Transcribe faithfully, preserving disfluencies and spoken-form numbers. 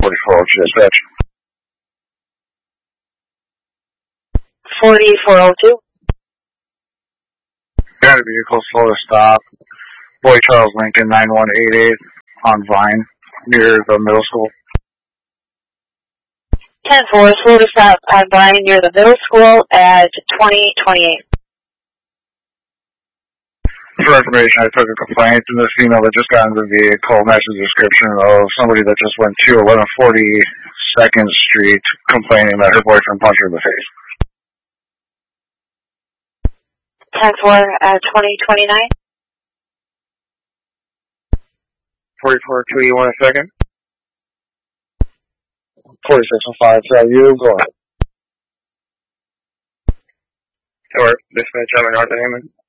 forty-four oh two dispatch. forty-four oh two. Got a vehicle slow to stop. Boy Charles Lincoln nine one eight eight on Vine near the middle school. ten four, slow to stop on Vine near the middle school at twenty twenty-eight. For information, I took a complaint from this female that just got into the vehicle, matched the description of somebody that just went to eleven forty-second Street complaining that her boyfriend punched her in the face. ten four, uh, twenty twenty-nine. forty-four two, you want a second? forty-six oh five, tell you, go ahead. Or dispatch, I'm in North Hammond.